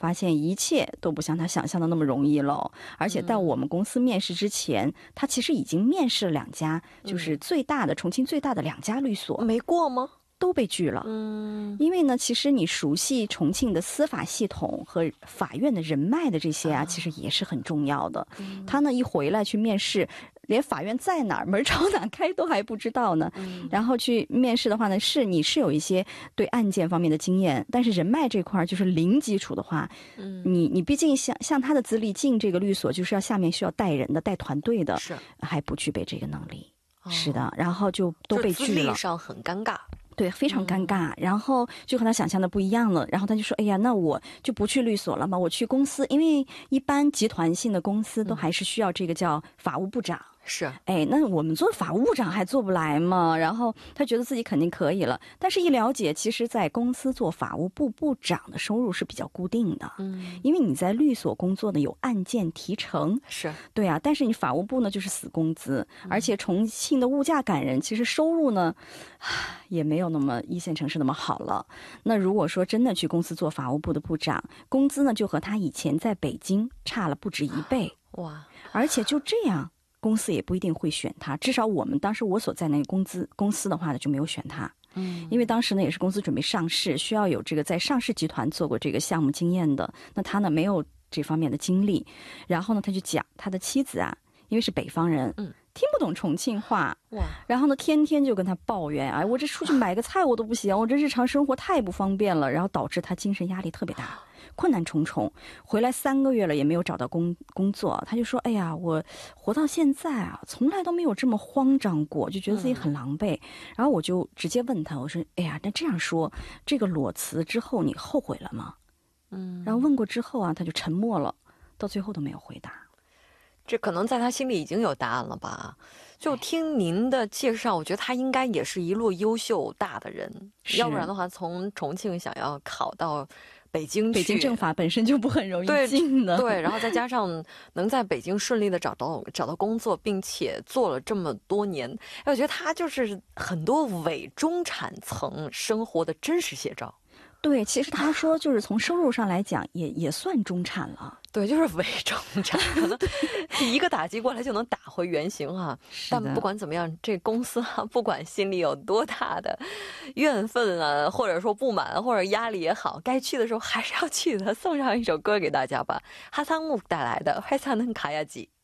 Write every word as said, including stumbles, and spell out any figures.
发现一切都不像他想象的那么容易了。而且到我们公司面试之前，他其实已经面试了两家，就是最大的重庆最大的两家律所， 没过吗？ 都被拒了。 嗯， 因为呢，其实你熟悉重庆的司法系统和法院的人脉的这些啊，其实也是很重要的。他呢一回来去面试，连法院在哪儿门朝哪开都还不知道呢。然后去面试的话呢，是你是有一些对案件方面的经验，但是人脉这块就是零基础的话，你你毕竟像像他的资历进这个律所，就是要下面需要带人的、带团队的， 是还不具备这个能力。是的，然后就都被拒了， 资历上很尴尬。 对，非常尴尬、嗯、然后就和他想象的不一样了。然后他就说，哎呀，那我就不去律所了嘛，我去公司。因为一般集团性的公司都还是需要这个叫法务部长、嗯、 是， 哎，那我们做法务部长还做不来嘛。然后他觉得自己肯定可以了，但是一了解，其实在公司做法务部部长的收入是比较固定的。嗯，因为你在律所工作呢，有案件提成， 是对啊，但是你法务部呢就是死工资、嗯、而且重庆的物价感人，其实收入呢也没有那么一线城市那么好了。那如果说真的去公司做法务部的部长，工资呢就和他以前在北京差了不止一倍。哇！而且就这样，公司也不一定会选他。至少我们当时我所在那个公司公司的话呢，就没有选他。嗯，因为当时呢也是公司准备上市，需要有这个在上市集团做过这个项目经验的。那他呢没有这方面的经历，然后呢他就讲他的妻子啊，因为是北方人，嗯，听不懂重庆话，哇，然后呢天天就跟他抱怨，哎，我这出去买个菜我都不行，我这日常生活太不方便了，然后导致他精神压力特别大，困难重重。回来三个月了也没有找到工工作，他就说，哎呀，我活到现在啊，从来都没有这么慌张过，就觉得自己很狼狈。嗯、然后我就直接问他，我说，哎呀，那这样说，这个裸辞之后你后悔了吗？嗯，然后问过之后啊，他就沉默了，到最后都没有回答。 这可能在他心里已经有答案了吧？就听您的介绍，我觉得他应该也是一路优秀大的人，要不然的话，从重庆想要考到北京去， 北京政法本身就不很容易进的， 对，对，然后再加上能在北京顺利的找到找到工作，并且做了这么多年，我觉得他就是很多伪中产层生活的真实写照。 对，其实他说就是从收入上来讲也也算中产了。 对，就是伪中产，可能一个打击过来就能打回原形啊。但不管怎么样，这公司啊，不管心里有多大的怨愤啊，或者说不满或者压力也好，该去的时候还是要去的。送上一首歌给大家吧，哈桑木带来的《회사는 가야지》。